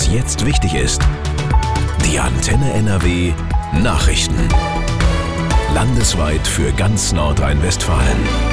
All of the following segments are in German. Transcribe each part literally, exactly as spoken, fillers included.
was jetzt wichtig ist. Die Antenne N R W Nachrichten. Landesweit für ganz Nordrhein-Westfalen.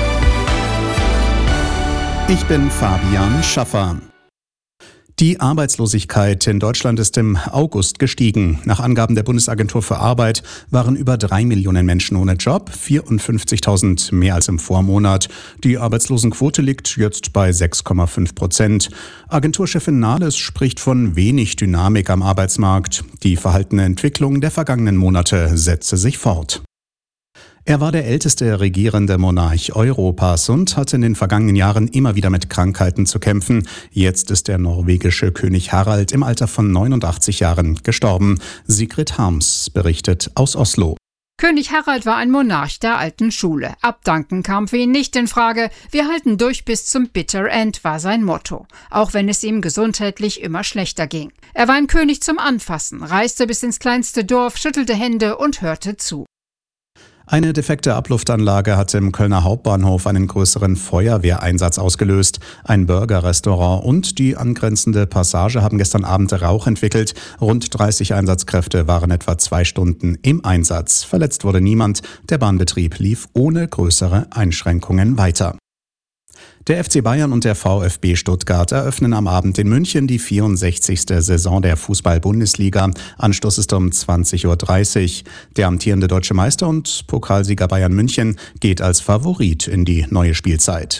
Ich bin Fabian Schaffer. Die Arbeitslosigkeit in Deutschland ist im August gestiegen. Nach Angaben der Bundesagentur für Arbeit waren über drei Millionen Menschen ohne Job, vierundfünfzigtausend mehr als im Vormonat. Die Arbeitslosenquote liegt jetzt bei sechs Komma fünf Prozent. Agenturchefin Nahles spricht von wenig Dynamik am Arbeitsmarkt. Die verhaltene Entwicklung der vergangenen Monate setze sich fort. Er war der älteste regierende Monarch Europas und hatte in den vergangenen Jahren immer wieder mit Krankheiten zu kämpfen. Jetzt ist der norwegische König Harald im Alter von neunundachtzig Jahren gestorben. Sigrid Harms berichtet aus Oslo. König Harald war ein Monarch der alten Schule. Abdanken kam für ihn nicht in Frage. Wir halten durch bis zum Bitter End, war sein Motto. Auch wenn es ihm gesundheitlich immer schlechter ging. Er war ein König zum Anfassen, reiste bis ins kleinste Dorf, schüttelte Hände und hörte zu. Eine defekte Abluftanlage hat im Kölner Hauptbahnhof einen größeren Feuerwehreinsatz ausgelöst. Ein Burgerrestaurant und die angrenzende Passage haben gestern Abend Rauch entwickelt. Rund dreißig Einsatzkräfte waren etwa zwei Stunden im Einsatz. Verletzt wurde niemand. Der Bahnbetrieb lief ohne größere Einschränkungen weiter. Der F C Bayern und der VfB Stuttgart eröffnen am Abend in München die vierundsechzigste Saison der Fußball-Bundesliga. Anstoß ist um zwanzig Uhr dreißig. Der amtierende deutsche Meister und Pokalsieger Bayern München geht als Favorit in die neue Spielzeit.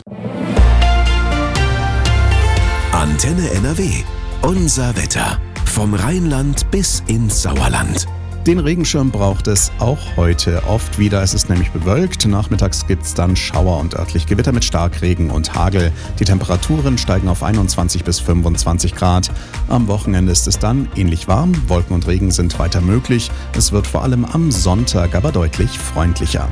Antenne N R W. Unser Wetter. Vom Rheinland bis ins Sauerland. Den Regenschirm braucht es auch heute oft wieder. Es ist nämlich bewölkt. Nachmittags gibt es dann Schauer und örtlich Gewitter mit Starkregen und Hagel. Die Temperaturen steigen auf einundzwanzig bis fünfundzwanzig Grad. Am Wochenende ist es dann ähnlich warm. Wolken und Regen sind weiter möglich. Es wird vor allem am Sonntag aber deutlich freundlicher.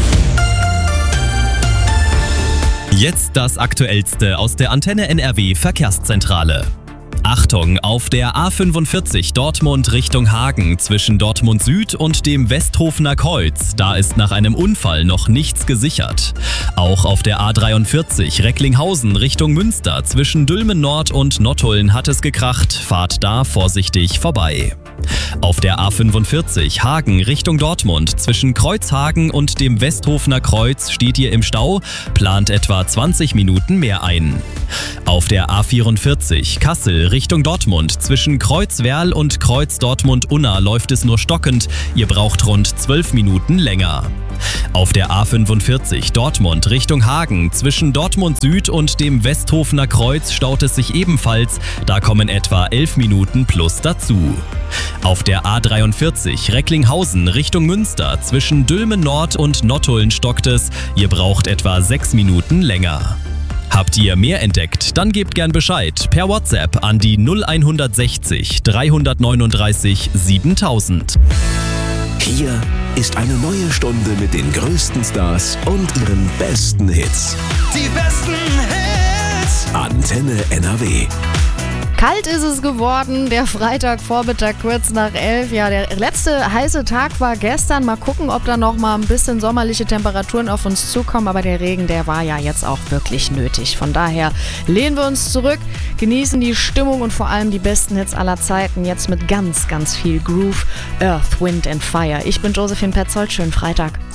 Jetzt das Aktuellste aus der Antenne N R W Verkehrszentrale. Achtung, auf der A fünfundvierzig Dortmund Richtung Hagen zwischen Dortmund Süd und dem Westhofener Kreuz. Da ist nach einem Unfall noch nichts gesichert. Auch auf der A dreiundvierzig Recklinghausen Richtung Münster zwischen Dülmen Nord und Nottuln hat es gekracht. Fahrt da vorsichtig vorbei. Auf der A fünfundvierzig Hagen Richtung Dortmund zwischen Kreuzhagen und dem Westhofener Kreuz steht ihr im Stau, plant etwa zwanzig Minuten mehr ein. Auf der A vierundvierzig Kassel Richtung Dortmund zwischen Kreuzwerl und Kreuz Dortmund-Unna läuft es nur stockend, ihr braucht rund zwölf Minuten länger. Auf der A fünfundvierzig Dortmund Richtung Hagen zwischen Dortmund Süd und dem Westhofener Kreuz staut es sich ebenfalls, da kommen etwa elf Minuten plus dazu. Auf der A dreiundvierzig Recklinghausen Richtung Münster zwischen Dülmen Nord und Nottuln stockt es, ihr braucht etwa sechs Minuten länger. Habt ihr mehr entdeckt? Dann gebt gern Bescheid per WhatsApp an die null hundertsechzig dreihundertneununddreißig siebentausend. Hier ist eine neue Stunde mit den größten Stars und ihren besten Hits. Die besten Hits! Antenne N R W. Kalt ist es geworden, der Freitagvormittag kurz nach elf. Ja, der letzte heiße Tag war gestern. Mal gucken, ob da noch mal ein bisschen sommerliche Temperaturen auf uns zukommen. Aber der Regen, der war ja jetzt auch wirklich nötig. Von daher lehnen wir uns zurück, genießen die Stimmung und vor allem die besten Hits aller Zeiten. Jetzt mit ganz, ganz viel Groove, Earth, Wind and Fire. Ich bin Josephine Petzold. Schönen Freitag.